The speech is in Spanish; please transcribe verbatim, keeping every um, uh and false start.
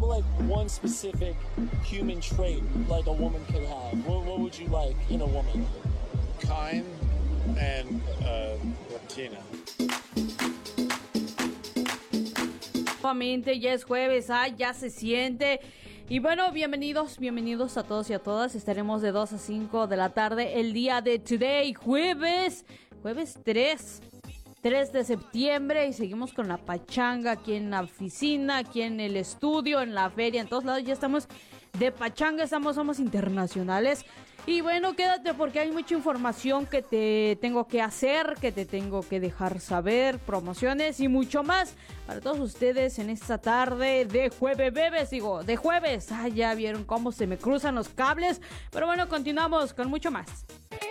like one specific human trait like a woman could have? What, what would you like in a woman? Kind and uh, Latina. Nuevamente, ya es jueves, ah, ya se siente. Y bueno, bienvenidos, bienvenidos a todos y a todas. Estaremos de dos a cinco de la tarde el día de today, jueves, jueves tres de septiembre. Y seguimos con la pachanga aquí en la oficina, aquí en el estudio, en la feria, en todos lados. Ya estamos de pachanga, estamos, somos internacionales. Y bueno, quédate porque hay mucha información que te tengo que hacer, que te tengo que dejar saber, promociones y mucho más para todos ustedes en esta tarde de jueves, bebés, digo, de jueves. Ay, ya vieron cómo se me cruzan los cables, pero bueno, continuamos con mucho más.